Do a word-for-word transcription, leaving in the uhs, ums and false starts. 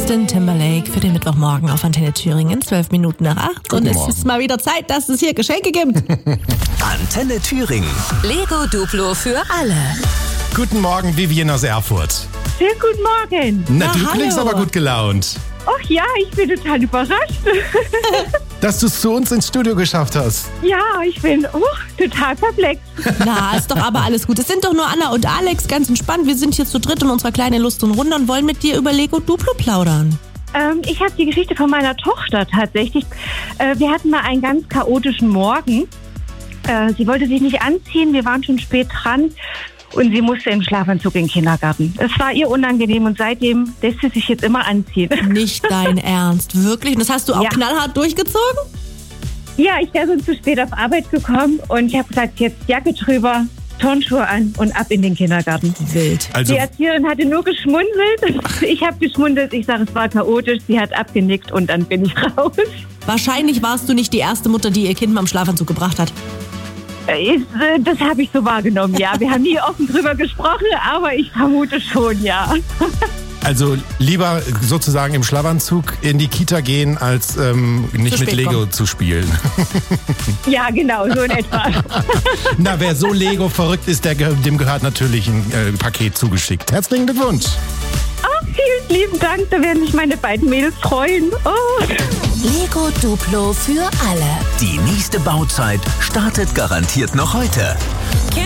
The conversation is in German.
Justin Timberlake für den Mittwochmorgen auf Antenne Thüringen, zwölf Minuten nach acht. Und es ist mal wieder Zeit, dass es hier Geschenke gibt. Antenne Thüringen. Lego Duplo für alle. Guten Morgen, Vivian aus Erfurt. Schönen guten Morgen. Na, Na, du hallo. klingst aber gut gelaunt. Ach ja, ich bin total überrascht. Dass du es zu uns ins Studio geschafft hast. Ja, ich bin oh, total perplex. Na, ist doch aber alles gut. Es sind doch nur Anna und Alex, ganz entspannt. Wir sind hier zu dritt in unserer kleinen Lust und Runde und wollen mit dir über Lego Duplo plaudern. Ähm, ich habe die Geschichte von meiner Tochter tatsächlich. Äh, wir hatten mal einen ganz chaotischen Morgen. Äh, sie wollte sich nicht anziehen, wir waren schon spät dran. Und sie musste im Schlafanzug in den Kindergarten. Es war ihr unangenehm und seitdem lässt sie sich jetzt immer anziehen. Nicht dein Ernst, wirklich? Und das hast du auch Ja. knallhart durchgezogen? Ja, ich wäre sonst zu spät auf Arbeit gekommen und ich habe gesagt, jetzt Jacke drüber, Turnschuhe an und ab in den Kindergarten. Wild. Also, Die Erzieherin hatte nur geschmunzelt. Ich habe geschmunzelt. Ich sage, es war chaotisch. Sie hat abgenickt und dann bin ich raus. Wahrscheinlich warst du nicht die erste Mutter, die ihr Kind mal im Schlafanzug gebracht hat. Ist, äh, das habe ich so wahrgenommen, ja. Wir haben nie offen drüber gesprochen, aber ich vermute schon, ja. also lieber sozusagen im Schlafanzug in die Kita gehen, als ähm, nicht Zu mit spät Lego kommen. zu spielen. Ja, genau, so in etwa. Na, wer so Lego verrückt ist, der, ge- dem gehört natürlich ein äh, Paket zugeschickt. Herzlichen Glückwunsch. Oh, vielen lieben Dank, da werden sich meine beiden Mädels freuen. Oh. Lego Duplo für alle. Die nächste Bauzeit startet garantiert noch heute.